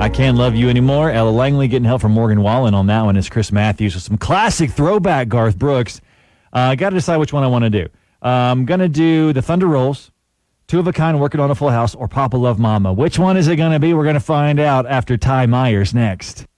I Can't Love You Anymore. Ella Langley getting help from Morgan Wallen on that one. Is Chris Matthews with some classic throwback Garth Brooks. I got to decide which one I want to do. I'm going to do The Thunder Rolls, Two of a Kind, Working on a Full House, or Papa Love Mama. Which one is it going to be? We're going to find out after Ty Myers next.